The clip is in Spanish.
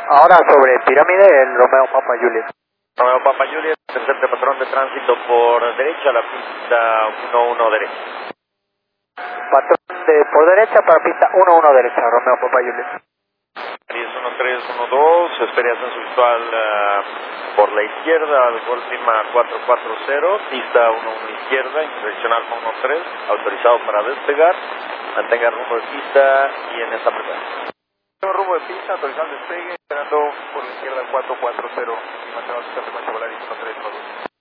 Ahora sobre Pirámide, el Romeo Papa Juliet. Romeo Papa Juliet, tercer patrón de tránsito por derecha, la pista 11 derecha. Patrón por derecha para pista 11 derecha, Romeo Papa Juliet. 10-13-12, espere ascenso visual por la izquierda, al Gol Lima 440, pista 11 izquierda, internacional 13, autorizado para despegar, mantenga rumbo de pista y en esta frecuencia. Rumbo de pista, autorizado el despegue, esperando por la izquierda 440, y mantenemos esta frecuencia volar y 13.